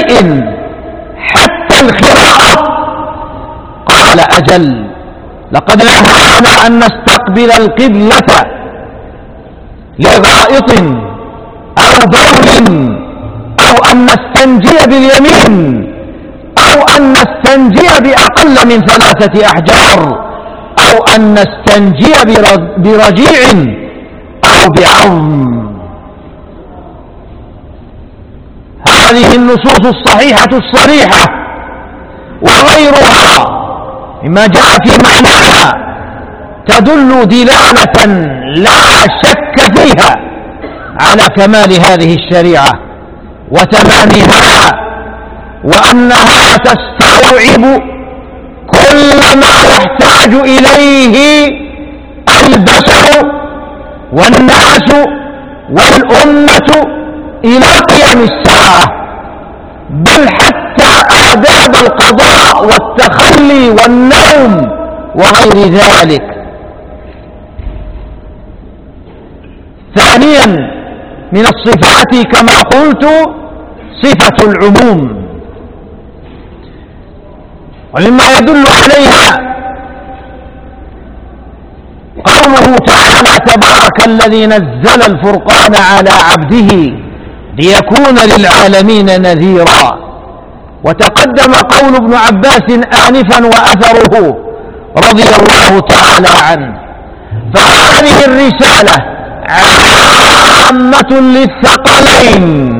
شيء حتى الخراءة؟ قال أجل، لقد نهانا أن نستقبل القبلة لغائط أو بول أو أن نستنجي باليمين أو أن نستنجي بأقل من 3 أحجار أو أن نستنجي برجيع أو بعظم. هذه النصوص الصحيحة الصريحة وغيرها مما جاء في معناها تدل دلالة لا شك فيها على كمال هذه الشريعة وتمامها، وأنها تستوعب كل ما يحتاج إليه البشر والناس والأمة إلى قيام الساعة، بل حتى آداب القضاء والتخلي والنوم وغير ذلك. ثانيا من الصفات كما قلت صفة العموم، ومما يدل عليها قوله تعالى: تبارك الذي نزل الفرقان على عبده ليكون للعالمين نذيرا. وتقدم قول ابن عباس آنفا وأثره رضي الله تعالى عنه. فهذه الرسالة عامة للثقلين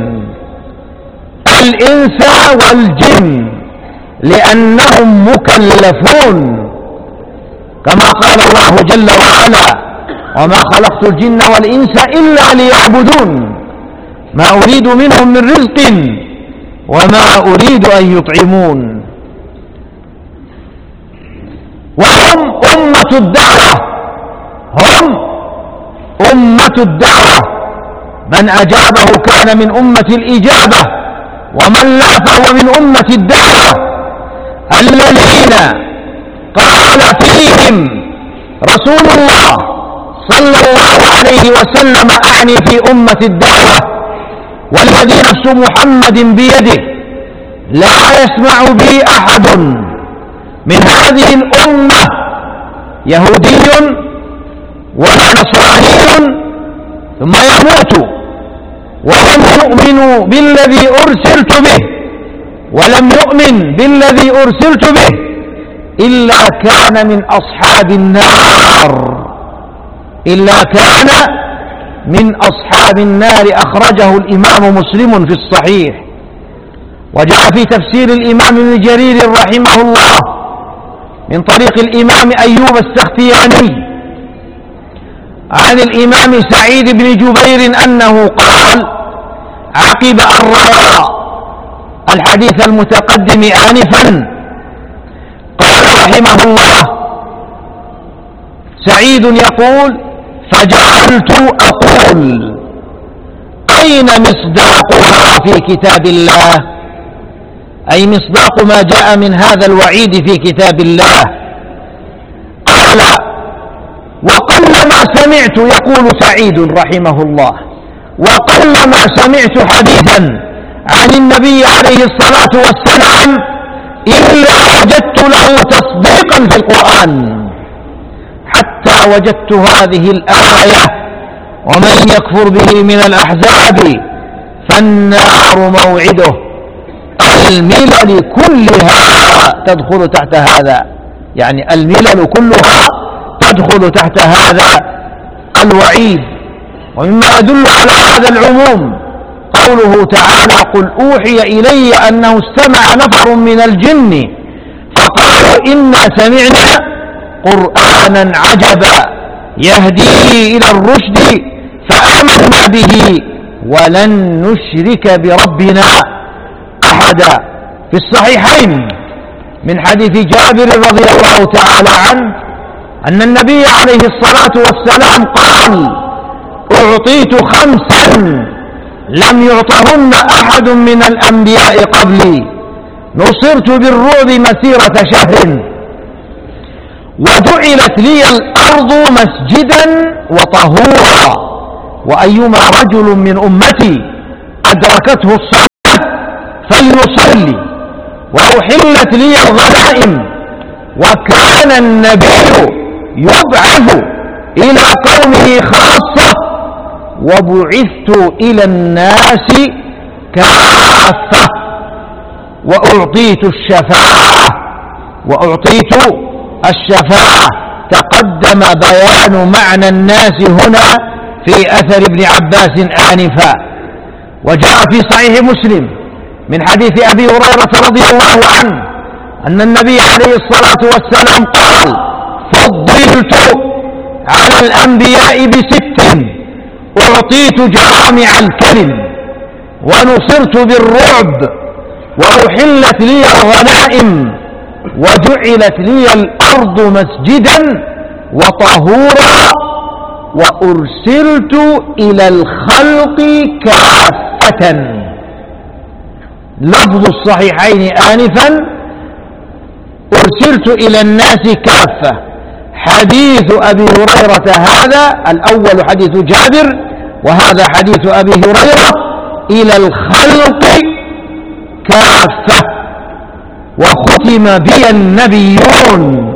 الإنس والجن، لأنهم مكلفون كما قال الله جل وعلا: وما خلقت الجن والإنس إلا ليعبدون ما أريد منهم من رزق وما أريد أن يطعمون. وهم أمة الدعوة، هم أمة الدعوة، من أجابه كان من أمة الإجابة، ومن لا فهو من أمة الدعوة، الذين قال فيهم رسول الله صلى الله عليه وسلم: أعني في أمة الدعوة والذي نفس محمد بيده لا يسمع بي أحد من هذه الأمة يهودي ولا نصراني ثم يموت ولم يؤمن بالذي أرسلت به إلا كان من أصحاب النار، أخرجه الإمام مسلم في الصحيح. وجاء في تفسير الإمام ابن جرير رحمه الله من طريق الإمام أيوب السختياني عن الإمام سعيد بن جبير أنه قال عقب أن روى الحديث المتقدم آنفا قال رحمه الله: سعيد يقول: فجعلت أقول أين مصداقها في كتاب الله؟ أي مصداق ما جاء من هذا الوعيد في كتاب الله. قال: وقلما سمعت، يقول سعيد رحمه الله، وقلما سمعت حديثا عن النبي عليه الصلاة والسلام إلا وجدت له تصديقا في القرآن، حتى وجدت هذه الآية: ومن يكفر به من الأحزاب فالنار موعده. الملل كلها تدخل تحت هذا، يعني الملل كلها تدخل تحت هذا الوعيد. ومما يدل على هذا العموم قوله تعالى: قل أوحي إلي أنه استمع نفر من الجن فقالوا إنا سمعنا قرآنا عجبا يهدي إلى الرشد فآمنا به ولن نشرك بربنا أحدا. في الصحيحين من حديث جابر رضي الله تعالى عنه أن النبي عليه الصلاة والسلام قال: أعطيت 5 لم يعطهن أحد من الأنبياء قبلي، نصرت بالرعب مسيرة شهر، وجعلت لي الأرض مسجدا وطهورا، وأيما رجل من أمتي أدركته الصلاة فليصلي وأحلت لي الغنائم. وكان النبي يبعث إلى قومه خاصة وبعثت إلى الناس كافة وأعطيت الشفاعة. تقدم بيان معنى الناس هنا في أثر ابن عباس آنفا. وجاء في صحيح مسلم من حديث أبي هريرة رضي الله عنه أن النبي عليه الصلاة والسلام قال: فضلت على الأنبياء ب6: أعطيت جوامع الكلم، ونصرت بالرعب، وأحلت لي الغنائم، وجعلت لي الأرض مسجدا وطهورا، وأرسلت إلى الخلق كافة. لفظ الصحيحين آنفا: أرسلت إلى الناس كافة. حديث أبي هريرة هذا الأول حديث جابر، وهذا حديث أبي هريرة: إلى الخلق كافة. وختم بي النبيون.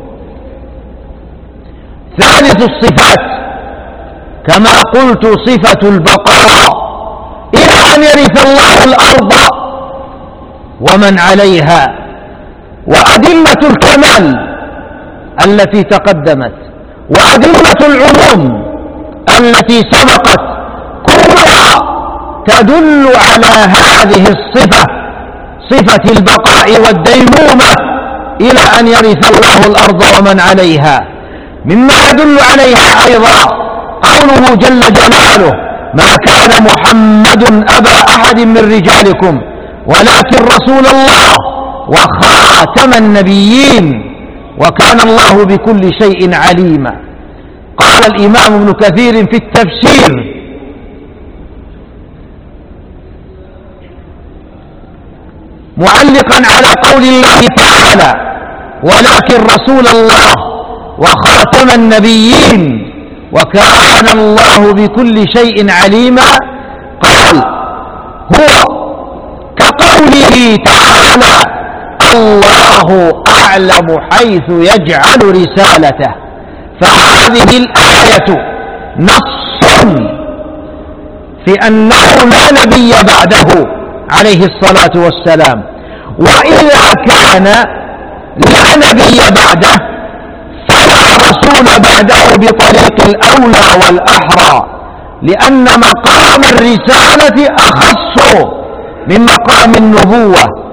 ثالث الصفات كما قلت صفة البقاء إلى أن يرث الله الأرض ومن عليها. وأدلة الكمال التي تقدمت وأدلة العموم التي سبقت كلها تدل على هذه الصفة، صفة البقاء والديمومة إلى أن يرث الله الأرض ومن عليها. مما يدل عليها أيضا قوله جل جلاله: ما كان محمد أبا أحد من رجالكم ولكن رسول الله وخاتم النبيين وكان الله بكل شيء عليما. قال الإمام ابن كثير في التفسير: معلقا على قول الله تعالى: ولكن رسول الله وخاتم النبيين وكان الله بكل شيء عليما، قال: هو كقوله تعالى: الله أعلم حيث يجعل رسالته. فهذه الآية نص في أنه لا نبي بعده عليه الصلاة والسلام. وإذا كان لا نبي بعده فلا رسول بعده بطريق الأولى والأحرى، لأن مقام الرسالة أخص من مقام النبوة،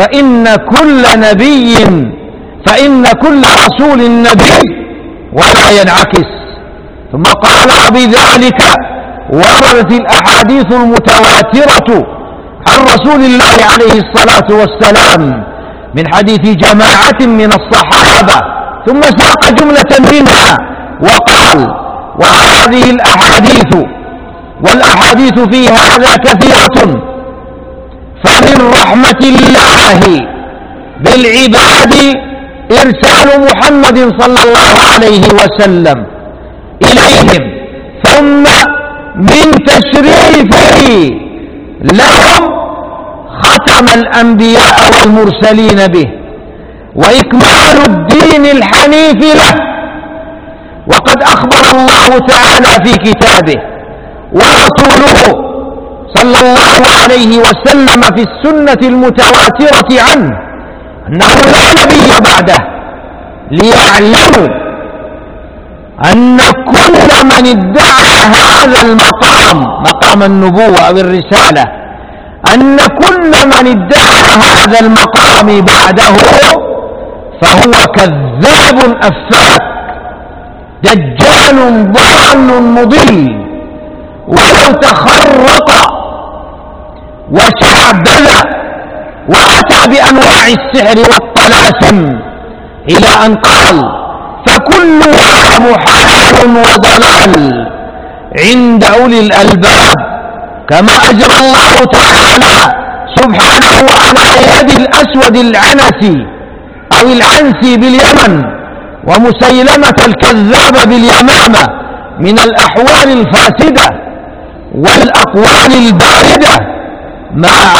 فإن كل رسول نبي ولا ينعكس. ثم قال: وبذلك وردت الأحاديث المتواترة عن رسول الله عليه الصلاة والسلام من حديث جماعة من الصحابة، ثم ساق جملة منها وقال: وهذه والأحاديث في هذا كثيرة، فمن رحمة الله بالعباد إرسال محمد صلى الله عليه وسلم إليهم، ثم من تشريفه لهم ختم الأنبياء والمرسلين به، وإكمال الدين الحنيف له. وقد أخبر الله تعالى في كتابه ورسوله صلى الله عليه وسلم في السنة المتواترة عنه أنه لا نبي بعده، ليعلموا أن كل من ادعى هذا المقام، مقام النبوة أو الرسالة، أن كل من ادعى هذا المقام بعده فهو كذاب أفاك دجال ضال مضل، ولو تخرق وشعبذ وأتى بأنواع السحر والطلاسم، إلى أن قال: فكلها محال وضلال عند أولي الألباب، كما أجرى الله تعالى سبحانه على يد الأسود العنسي أو العنسي باليمن ومسيلمة الكذاب باليمامة من الأحوال الفاسدة والأقوال الباردة، مع